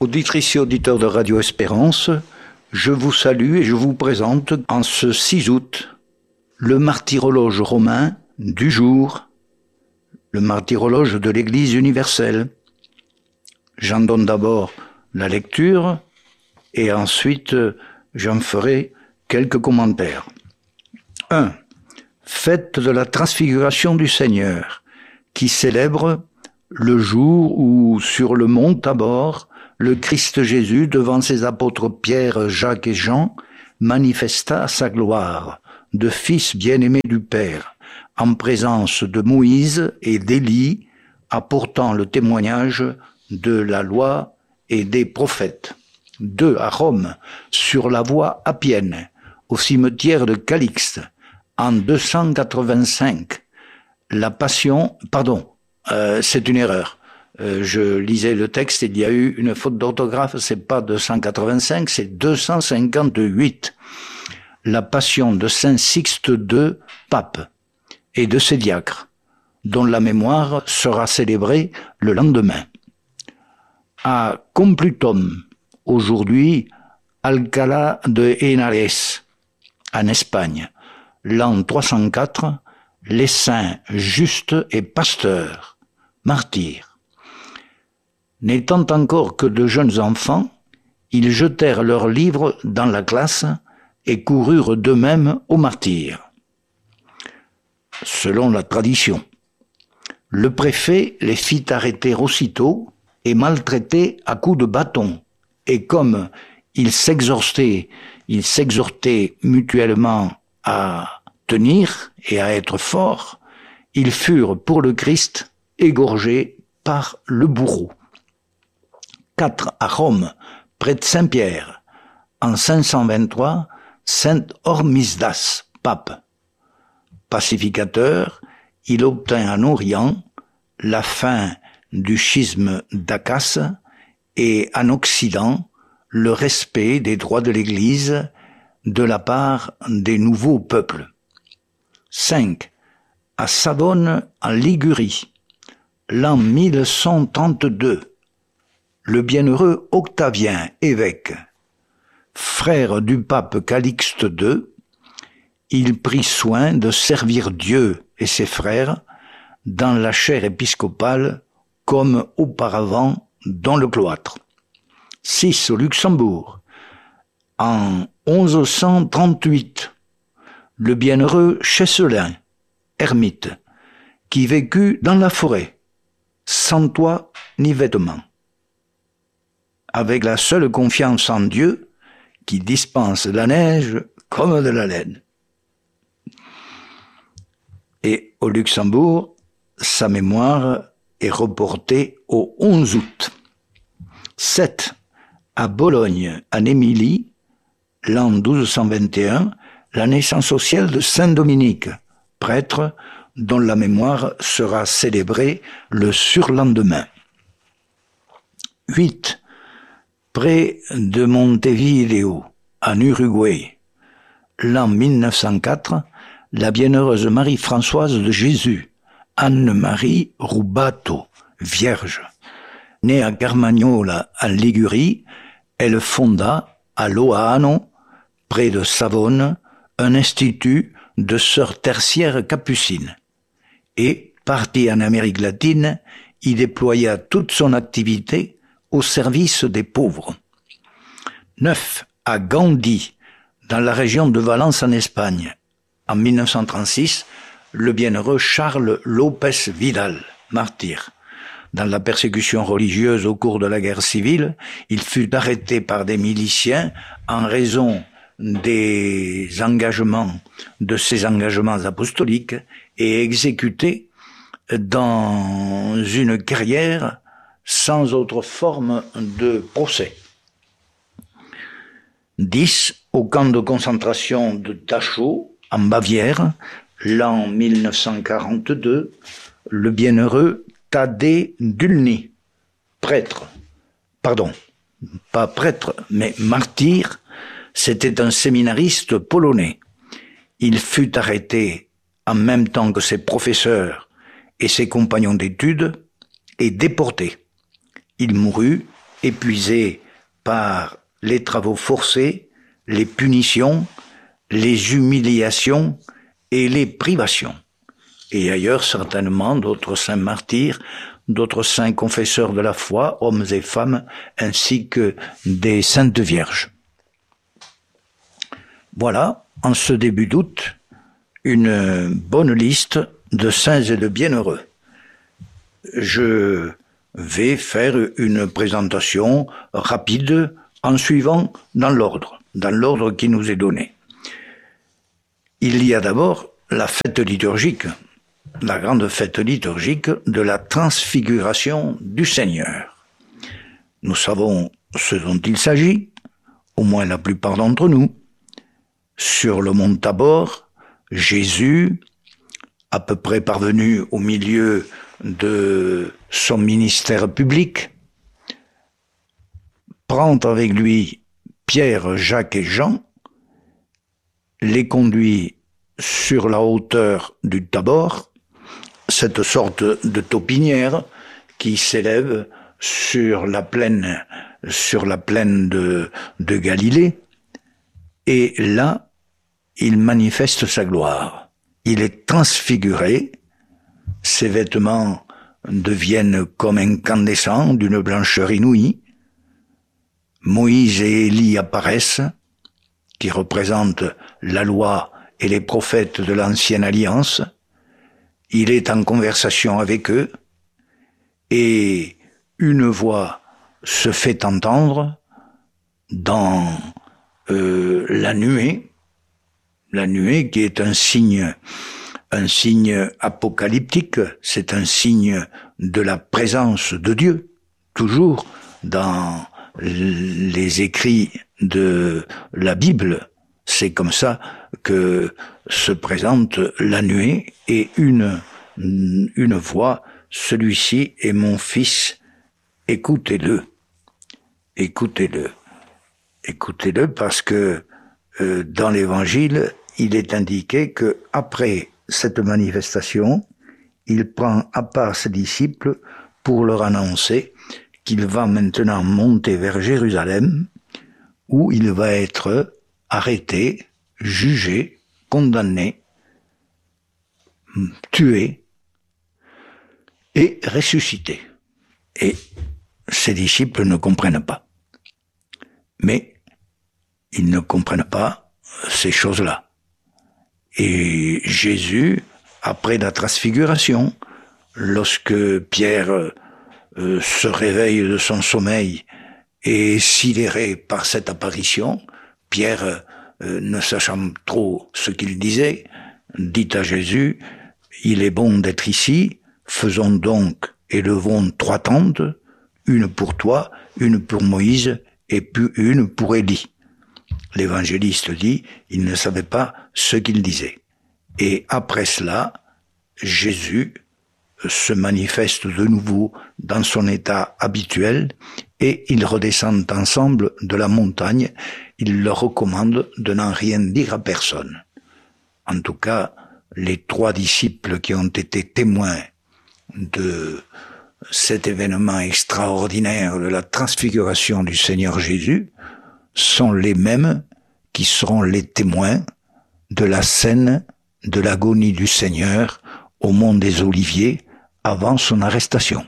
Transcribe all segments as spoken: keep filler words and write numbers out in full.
Auditrices et auditeurs de Radio Espérance, je vous salue et je vous présente en ce six août le martyrologe romain du jour, le martyrologe de l'Église universelle. J'en donne d'abord la lecture et ensuite j'en ferai quelques commentaires. un. Fête de la transfiguration du Seigneur, qui célèbre le jour où, sur le mont Tabor, le Christ Jésus, devant ses apôtres Pierre, Jacques et Jean, manifesta sa gloire de Fils bien-aimé du Père, en présence de Moïse et d'Élie, apportant le témoignage de la loi et des prophètes. deux. À Rome, sur la voie appienne, au cimetière de Calixte, en deux cent quatre-vingt-cinq, la passion, pardon, euh, c'est une erreur. Euh, je lisais le texte, il y a eu une faute d'orthographe, c'est pas deux cent quatre-vingt-cinq, c'est deux cent cinquante-huit. La passion de Saint Sixte deux, pape, et de ses diacres, dont la mémoire sera célébrée le lendemain. À Complutum, aujourd'hui Alcalá de Henares, en Espagne, l'an trois cent quatre, les saints Juste et Pasteur, martyrs. N'étant encore que de jeunes enfants, ils jetèrent leurs livres dans la classe et coururent d'eux-mêmes au martyr. Selon la tradition, le préfet les fit arrêter aussitôt et maltraiter à coups de bâton. Et comme ils s'exhortaient, ils s'exhortaient mutuellement à tenir et à être forts, ils furent pour le Christ égorgés par le bourreau. quatre. À Rome, près de Saint-Pierre, en cinq cent vingt-trois, Saint Hormisdas, pape. Pacificateur, il obtint en Orient la fin du schisme d'Acace et en Occident le respect des droits de l'Église de la part des nouveaux peuples. cinq. À Savone, en Ligurie, l'an mille cent trente-deux, le bienheureux Octavien, évêque, frère du pape Calixte deux, il prit soin de servir Dieu et ses frères dans la chaire épiscopale comme auparavant dans le cloître. six. Au Luxembourg, en onze cent trente-huit, le bienheureux Chesselin, ermite, qui vécut dans la forêt, sans toit ni vêtements, avec la seule confiance en Dieu qui dispense la neige comme de la laine. Et au Luxembourg, sa mémoire est reportée au onze août. sept. À Bologne, en Émilie, l'an douze cent vingt et un, la naissance au ciel de Saint Dominique, prêtre dont la mémoire sera célébrée le surlendemain. huit. Près de Montevideo, en Uruguay, l'an mille neuf cent quatre, la bienheureuse Marie-Françoise de Jésus, Anne-Marie Rubato, vierge. Née à Carmagnola, en Ligurie, elle fonda à Loano, près de Savone, un institut de sœurs tertiaires capucines. Et, partie en Amérique latine, y déploya toute son activité au service des pauvres. neuf. À Gandhi, dans la région de Valence en Espagne, en mille neuf cent trente-six, le bienheureux Charles López Vidal, martyr. Dans la persécution religieuse au cours de la guerre civile, il fut arrêté par des miliciens en raison des engagements, de ses engagements apostoliques et exécuté dans une carrière sans autre forme de procès. dix. Au camp de concentration de Dachau, en Bavière, l'an mille neuf cent quarante-deux, le bienheureux Thaddée Dulny, prêtre, pardon, pas prêtre, mais martyr, c'était un séminariste polonais. Il fut arrêté en même temps que ses professeurs et ses compagnons d'études et déporté. Il mourut épuisé par les travaux forcés, les punitions, les humiliations et les privations. Et ailleurs, certainement, d'autres saints martyrs, d'autres saints confesseurs de la foi, hommes et femmes, ainsi que des saintes vierges. Voilà, en ce début d'août, une bonne liste de saints et de bienheureux. Je vais faire une présentation rapide en suivant dans l'ordre, dans l'ordre qui nous est donné. Il y a d'abord la fête liturgique, la grande fête liturgique de la transfiguration du Seigneur. Nous savons ce dont il s'agit, au moins la plupart d'entre nous. Sur le mont Tabor, Jésus, à peu près parvenu au milieu de son ministère public, prend avec lui Pierre, Jacques et Jean, les conduit sur la hauteur du Tabor, cette sorte de taupinière qui s'élève sur la plaine, sur la plaine de, de Galilée, et là, il manifeste sa gloire. Il est transfiguré, ses vêtements deviennent comme incandescents, d'une blancheur inouïe. Moïse et Élie apparaissent, qui représentent la loi et les prophètes de l'ancienne alliance. Il est en conversation avec eux, et une voix se fait entendre dans euh, la nuée, la nuée qui est un signe, un signe apocalyptique, c'est un signe de la présence de Dieu, toujours dans les écrits de la Bible. C'est comme ça que se présente la nuée et une, une voix, celui-ci est mon fils, écoutez-le, écoutez-le, écoutez-le parce que euh, dans l'évangile, il est indiqué que après cette manifestation, il prend à part ses disciples pour leur annoncer qu'il va maintenant monter vers Jérusalem, où il va être arrêté, jugé, condamné, tué et ressuscité. Et ses disciples ne comprennent pas. Mais ils ne comprennent pas ces choses-là. Et Jésus, après la transfiguration, lorsque Pierre euh, se réveille de son sommeil et sidéré par cette apparition, Pierre, euh, ne sachant trop ce qu'il disait, dit à Jésus, « Il est bon d'être ici, faisons donc, élevons trois tentes, une pour toi, une pour Moïse et puis une pour Élie. » L'évangéliste dit, il ne savait pas ce qu'il disait. Et après cela, Jésus se manifeste de nouveau dans son état habituel et ils redescendent ensemble de la montagne. Il leur recommande de n'en rien dire à personne. En tout cas, les trois disciples qui ont été témoins de cet événement extraordinaire de la transfiguration du Seigneur Jésus sont les mêmes qui seront les témoins de la scène de l'agonie du Seigneur au mont des Oliviers avant son arrestation.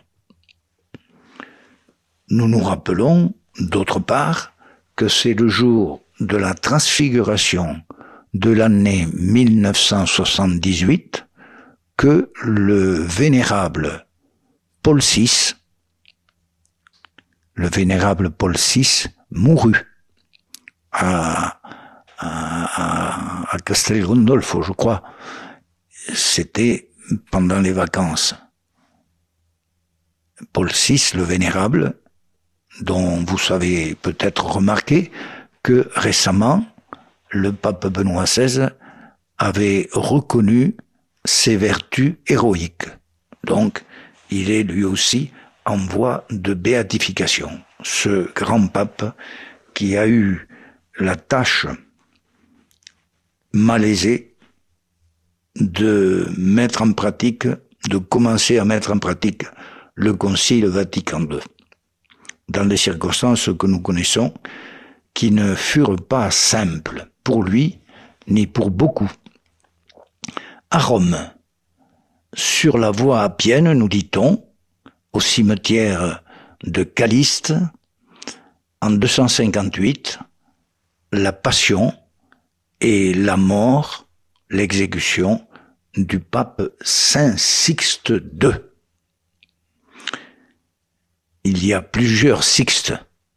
Nous nous rappelons, d'autre part, que c'est le jour de la transfiguration de l'année mille neuf cent soixante-dix-huit que le vénérable Paul six, le vénérable Paul six mourut à, à, à Castel Gandolfo, je crois. C'était pendant les vacances. Paul six, le vénérable, dont vous savez peut-être remarqué que récemment, le pape Benoît seize avait reconnu ses vertus héroïques. Donc, il est lui aussi en voie de béatification. Ce grand pape qui a eu la tâche malaisée de mettre en pratique, de commencer à mettre en pratique le Concile Vatican deux. dans les circonstances que nous connaissons, qui ne furent pas simples pour lui, ni pour beaucoup. À Rome, sur la voie appienne, nous dit-on, au cimetière de Caliste, en deux cent cinquante-huit, la passion et la mort, l'exécution du pape Saint Sixte deux. Il y a plusieurs Sixtes.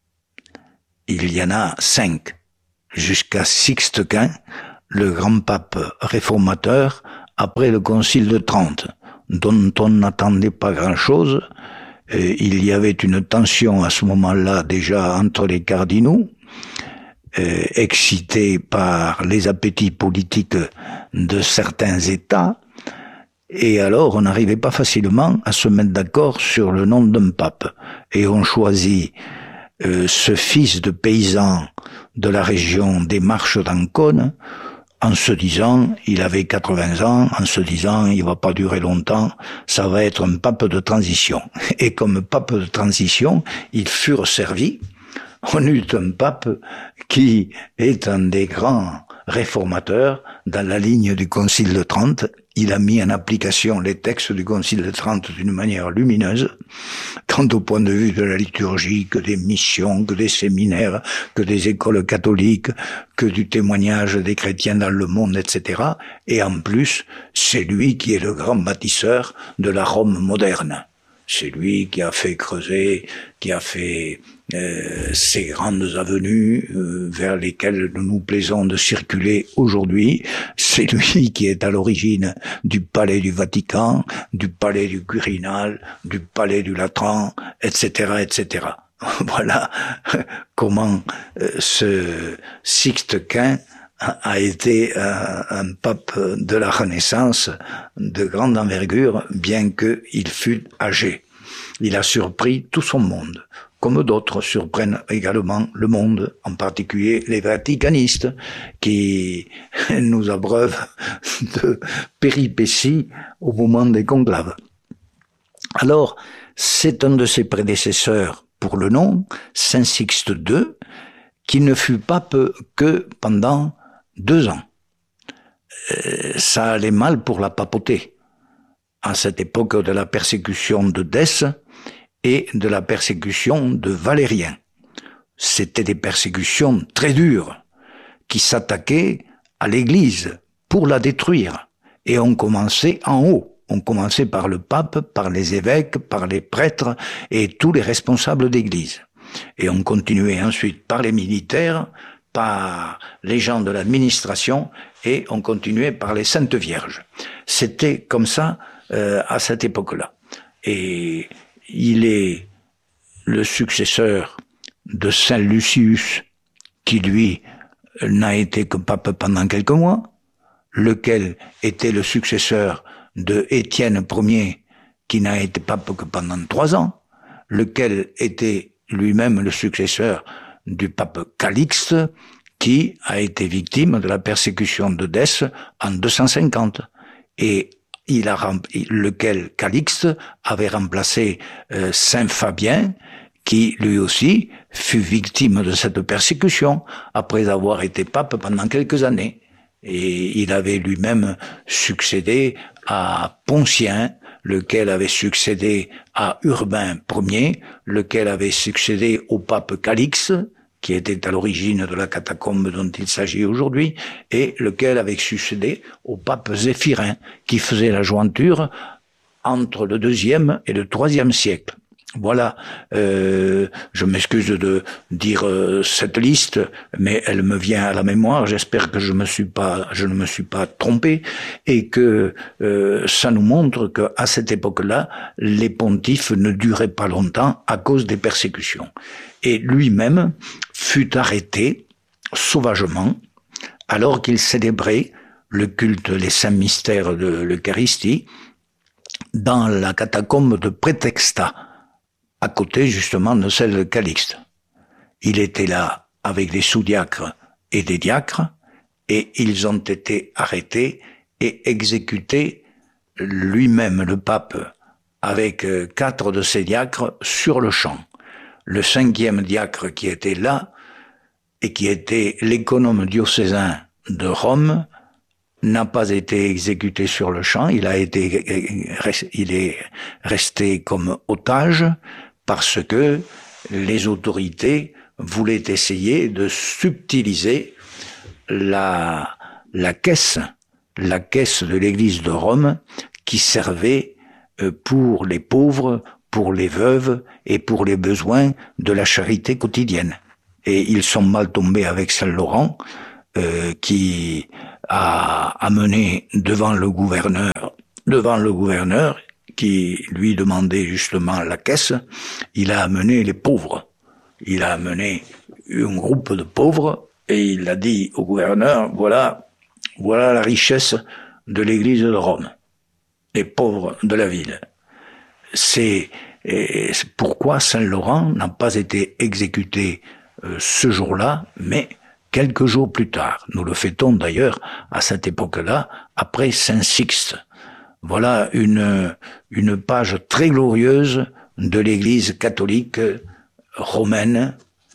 Il y en a cinq, jusqu'à Sixte Quint, le grand pape réformateur, après le concile de Trente, dont on n'attendait pas grand-chose. Il y avait une tension à ce moment-là déjà entre les cardinaux, euh, excités par les appétits politiques de certains États, et alors on n'arrivait pas facilement à se mettre d'accord sur le nom d'un pape. Et on choisit euh, ce fils de paysan de la région des Marches d'Ancône, en se disant, il avait quatre-vingts ans, en se disant, il va pas durer longtemps, ça va être un pape de transition. Et comme pape de transition, ils furent servis. On eut un pape qui est un des grands réformateurs dans la ligne du Concile de Trente. Il a mis en application les textes du Concile de Trente d'une manière lumineuse, tant au point de vue de la liturgie, que des missions, que des séminaires, que des écoles catholiques, que du témoignage des chrétiens dans le monde, et cetera. Et en plus, c'est lui qui est le grand bâtisseur de la Rome moderne. C'est lui qui a fait creuser, qui a fait euh, ces grandes avenues euh, vers lesquelles nous nous plaisons de circuler aujourd'hui. C'est lui qui est à l'origine du palais du Vatican, du palais du Quirinal, du palais du Latran, et cetera, et cetera. Voilà comment euh, ce Sixte Quint a été un, un pape de la Renaissance de grande envergure, bien qu'il fût âgé. Il a surpris tout son monde, comme d'autres surprennent également le monde, en particulier les vaticanistes, qui nous abreuvent de péripéties au moment des conclaves. Alors, c'est un de ses prédécesseurs pour le nom, Saint Sixte deux, qui ne fut pape que pendant deux ans. Euh, ça allait mal pour la papauté, à cette époque de la persécution de Dèce et de la persécution de Valérien. C'était des persécutions très dures, qui s'attaquaient à l'Église pour la détruire. Et on commençait en haut. On commençait par le pape, par les évêques, par les prêtres et tous les responsables d'Église. Et on continuait ensuite par les militaires, par les gens de l'administration, et on continuait par les Saintes Vierges. C'était comme ça euh, à cette époque-là. Et il est le successeur de Saint Lucius, qui lui n'a été que pape pendant quelques mois, lequel était le successeur de Étienne Ier, qui n'a été pape que pendant trois ans, lequel était lui-même le successeur du pape Calixte, qui a été victime de la persécution de Dèce en deux cent cinquante. Et il a lequel Calixte avait remplacé euh, Saint Fabien, qui lui aussi fut victime de cette persécution après avoir été pape pendant quelques années. Et il avait lui-même succédé à Poncien, lequel avait succédé à Urbain Ier, lequel avait succédé au pape Calixte, qui était à l'origine de la catacombe dont il s'agit aujourd'hui, et lequel avait succédé au pape Zéphirin, qui faisait la jointure entre le deuxième et le troisième siècle. Voilà, euh, je m'excuse de dire euh, cette liste, mais elle me vient à la mémoire. J'espère que je me suis pas, je ne me suis pas trompé, et que euh, ça nous montre que à cette époque-là, les pontifes ne duraient pas longtemps à cause des persécutions. Et lui-même fut arrêté sauvagement alors qu'il célébrait le culte, les saints mystères de l'Eucharistie dans la catacombe de Prétexta, à côté justement de celle de Calixte. Il était là avec des sous-diacres et des diacres, et ils ont été arrêtés et exécutés, lui-même le pape, avec quatre de ses diacres sur le champ. le cinquième diacre qui était là, et qui était l'économe diocésain de Rome, n'a pas été exécuté sur le champ, il a été, il est resté comme otage parce que les autorités voulaient essayer de subtiliser la, la caisse, la caisse de l'église de Rome qui servait pour les pauvres, pour les veuves et pour les besoins de la charité quotidienne. Et ils sont mal tombés avec Saint-Laurent, euh, qui a amené devant le gouverneur, devant le gouverneur, qui lui demandait justement la caisse, il a amené les pauvres. Il a amené un groupe de pauvres et il a dit au gouverneur, voilà, voilà la richesse de l'église de Rome, les pauvres de la ville. C'est, et c'est pourquoi Saint-Laurent n'a pas été exécuté euh, ce jour-là, mais quelques jours plus tard. Nous le fêtons d'ailleurs à cette époque-là, après Saint-Sixte. Voilà une, une page très glorieuse de l'Église catholique romaine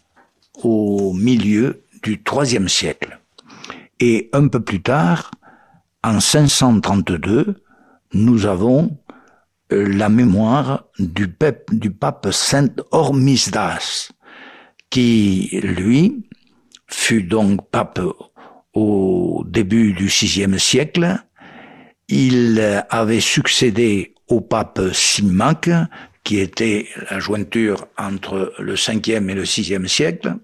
au milieu du troisième siècle. Et un peu plus tard, en cinq cent trente-deux, nous avons la mémoire du pape, du pape Saint Hormisdas, qui, lui, fut donc pape au début du sixième siècle. Il avait succédé au pape Symmaque, qui était la jointure entre le cinquième et le sixième siècle,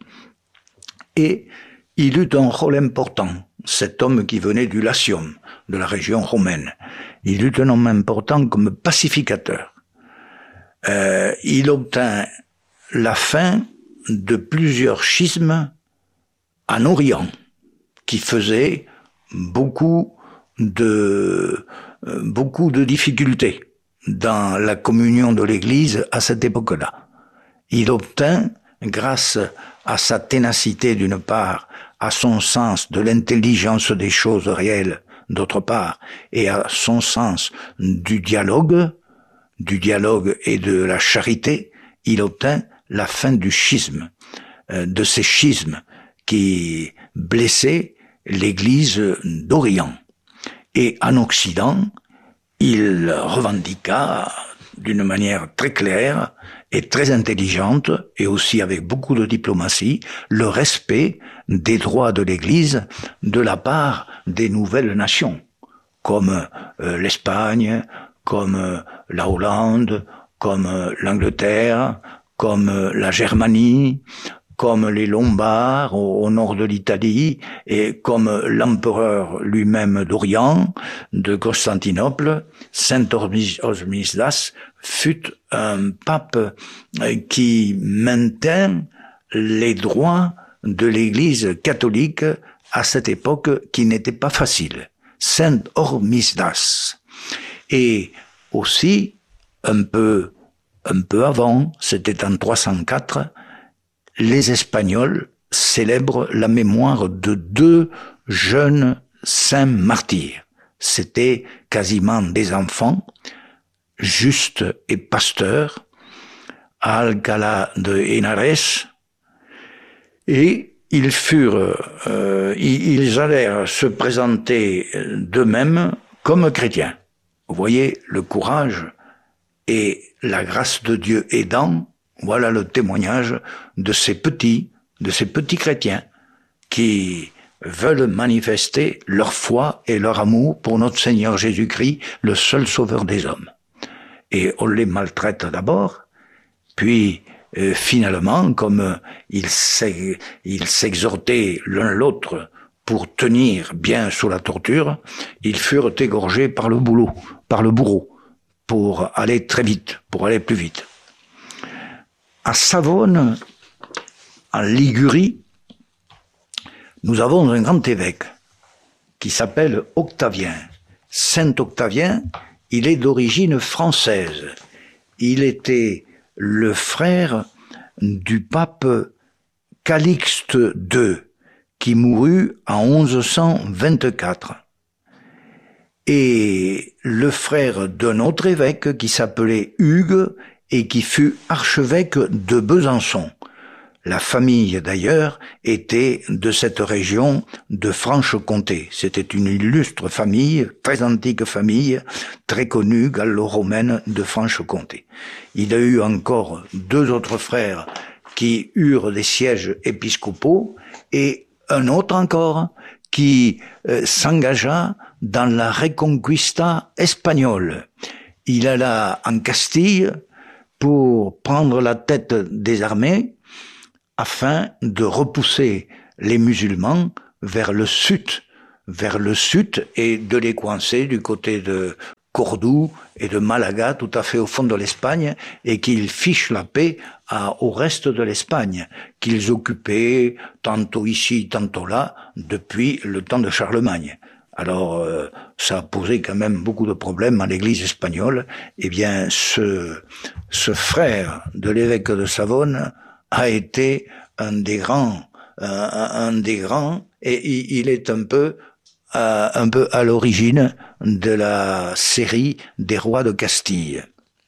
et il eut un rôle important, cet homme qui venait du Latium, de la région romaine. Il eut un homme important comme pacificateur. Euh, il obtint la fin de plusieurs schismes en Orient, qui faisaient beaucoup de, euh, beaucoup de difficultés dans la communion de l'Église à cette époque-là. Il obtint, grâce à sa ténacité d'une part, à son sens de l'intelligence des choses réelles d'autre part, et à son sens du dialogue, du dialogue et de la charité, il obtint la fin du schisme, euh, de ces schismes qui blessaient l'Église d'Orient. Et en Occident, il revendiqua d'une manière très claire et très intelligente, et aussi avec beaucoup de diplomatie, le respect des droits de l'Église de la part des nouvelles nations, comme euh, l'Espagne, comme euh, la Hollande, comme euh, l'Angleterre, comme euh, la Germanie, comme les Lombards au, au nord de l'Italie, et comme l'empereur lui-même d'Orient, de Constantinople. Saint Hormisdas fut un pape qui maintint les droits de l'Église catholique à cette époque qui n'était pas facile. Saint Hormisdas. Et aussi, un peu, un peu avant, c'était en trois cent quatre, les Espagnols célèbrent la mémoire de deux jeunes saints martyrs. C'étaient quasiment des enfants, Juste et Pasteur, à Alcalá de Henares, et ils furent, euh, ils allèrent se présenter d'eux-mêmes comme chrétiens. Vous voyez le courage et la grâce de Dieu aidant. Voilà le témoignage de ces petits, de ces petits chrétiens qui veulent manifester leur foi et leur amour pour notre Seigneur Jésus-Christ, le seul sauveur des hommes. Et on les maltraite d'abord, puis euh, finalement, comme euh, ils s'exhortaient l'un l'autre pour tenir bien sous la torture, ils furent égorgés par le boulot, par le bourreau, pour aller très vite, pour aller plus vite. À Savone, en Ligurie, nous avons un grand évêque qui s'appelle Octavien. Saint Octavien, il est d'origine française. Il était le frère du pape Calixte deux, qui mourut en onze cent vingt-quatre. Et le frère d'un autre évêque qui s'appelait Hugues et qui fut archevêque de Besançon. La famille, d'ailleurs, était de cette région de Franche-Comté. C'était une illustre famille, très antique famille, très connue, gallo-romaine de Franche-Comté. Il a eu encore deux autres frères qui eurent des sièges épiscopaux et un autre encore qui euh, s'engagea dans la Reconquista espagnole. Il alla en Castille pour prendre la tête des armées afin de repousser les musulmans vers le sud, vers le sud et de les coincer du côté de Cordoue et de Malaga, tout à fait au fond de l'Espagne, et qu'ils fichent la paix à, au reste de l'Espagne, qu'ils occupaient tantôt ici, tantôt là, depuis le temps de Charlemagne. Alors, euh, ça a posé quand même beaucoup de problèmes à l'Église espagnole. Eh bien, ce, ce frère de l'évêque de Savone a été un des grands, euh, un des grands, et il, il est un peu, euh, un peu à l'origine de la série des rois de Castille.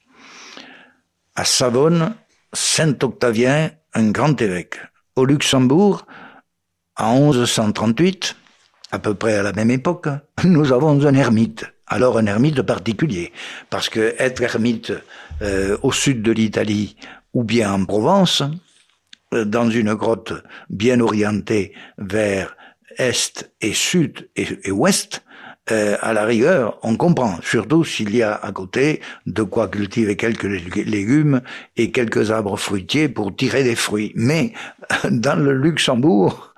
À Savone, Saint Octavien, un grand évêque. Au Luxembourg, en onze cent trente-huit, à peu près à la même époque, nous avons un ermite. Alors un ermite particulier, parce que être ermite euh, au sud de l'Italie ou bien en Provence, euh, dans une grotte bien orientée vers est et sud et, et ouest, euh, à la rigueur, on comprend, surtout s'il y a à côté de quoi cultiver quelques légumes et quelques arbres fruitiers pour tirer des fruits. Mais dans le Luxembourg,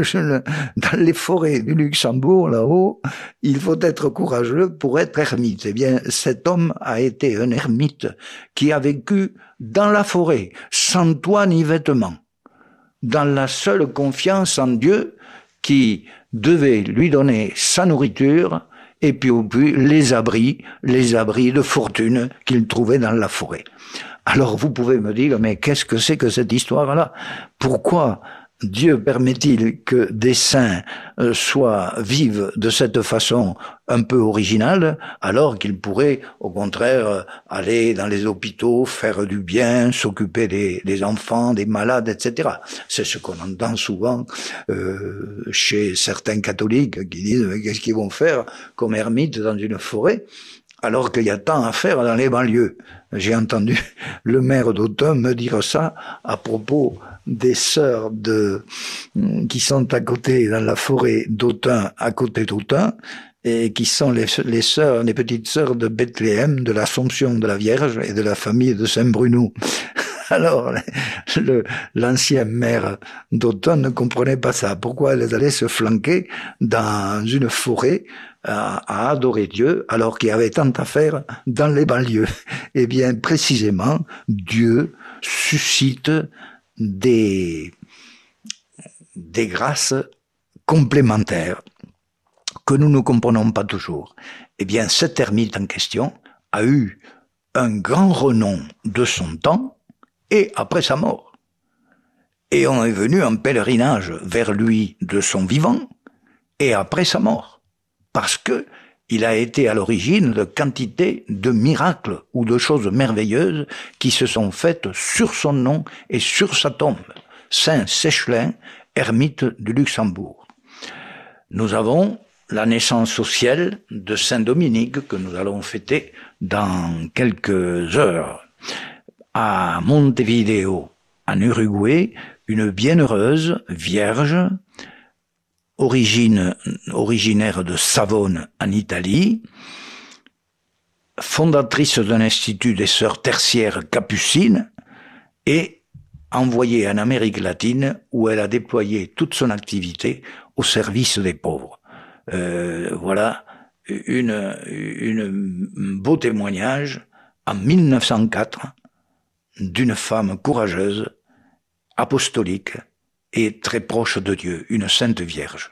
dans les forêts du Luxembourg, là-haut, il faut être courageux pour être ermite. Eh bien, cet homme a été un ermite qui a vécu dans la forêt, sans toit ni vêtements, dans la seule confiance en Dieu qui devait lui donner sa nourriture et puis, puis les abris, les abris de fortune qu'il trouvait dans la forêt. Alors vous pouvez me dire, mais qu'est-ce que c'est que cette histoire-là? Pourquoi Dieu permet-il que des saints euh, soient, vivent de cette façon un peu originale, alors qu'ils pourraient, au contraire, aller dans les hôpitaux, faire du bien, s'occuper des, des enfants, des malades, et cetera. C'est ce qu'on entend souvent euh, chez certains catholiques qui disent, mais qu'est-ce qu'ils vont faire comme ermites dans une forêt, alors qu'il y a tant à faire dans les banlieues. J'ai entendu le maire d'Autun me dire ça à propos des sœurs de, qui sont à côté, dans la forêt d'Autun, à côté d'Autun, et qui sont les, les sœurs, les petites sœurs de Bethléem, de l'Assomption de la Vierge et de la famille de Saint-Bruno. Alors, le, l'ancien maire d'Autun ne comprenait pas ça. Pourquoi elles allaient se flanquer dans une forêt à, à adorer Dieu, alors qu'il y avait tant à faire dans les banlieues? Eh bien, précisément, Dieu suscite des, des grâces complémentaires que nous ne comprenons pas toujours. Eh bien, cet ermite en question a eu un grand renom de son temps et après sa mort. Et on est venu en pèlerinage vers lui de son vivant et après sa mort. Parce que il a été à l'origine de quantité de miracles ou de choses merveilleuses qui se sont faites sur son nom et sur sa tombe. Saint Sechelin, ermite du Luxembourg. Nous avons la naissance au ciel de Saint Dominique que nous allons fêter dans quelques heures. À Montevideo, en Uruguay, une bienheureuse vierge, origine, originaire de Savone en Italie, fondatrice d'un institut des sœurs tertiaires capucines et envoyée en Amérique latine où elle a déployé toute son activité au service des pauvres. Euh, voilà une, une beau témoignage en mille neuf cent quatre d'une femme courageuse, apostolique et très proche de Dieu, une sainte vierge.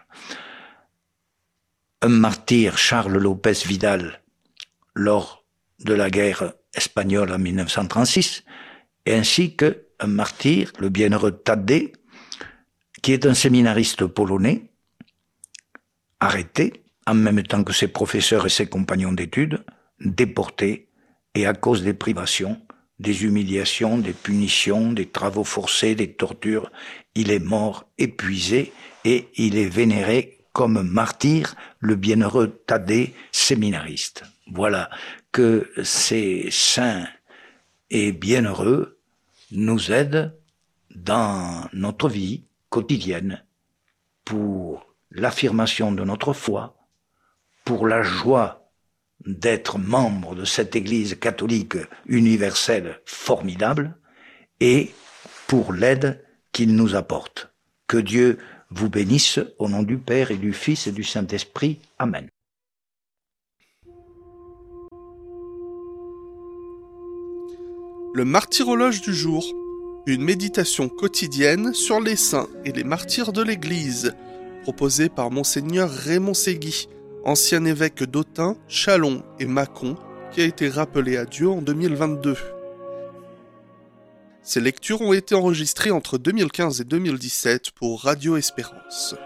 Un martyr, Charles Lopez Vidal, lors de la guerre espagnole en mille neuf cent trente-six, et ainsi qu'un martyr, le bienheureux Thaddée, qui est un séminariste polonais, arrêté, en même temps que ses professeurs et ses compagnons d'études, déporté, et à cause des privations, des humiliations, des punitions, des travaux forcés, des tortures. Il est mort épuisé et il est vénéré comme martyr, le bienheureux Thaddée, séminariste. Voilà que ces saints et bienheureux nous aident dans notre vie quotidienne pour l'affirmation de notre foi, pour la joie d'être membre de cette Église catholique universelle formidable et pour l'aide qu'il nous apporte. Que Dieu vous bénisse au nom du Père et du Fils et du Saint-Esprit. Amen. Le martyrologe du jour, une méditation quotidienne sur les saints et les martyrs de l'Église, proposée par Monseigneur Raymond Ségui, ancien évêque d'Autun, Châlons et Mâcon, qui a été rappelé à Dieu en deux mille vingt-deux. Ces lectures ont été enregistrées entre deux mille quinze et deux mille dix-sept pour Radio Espérance.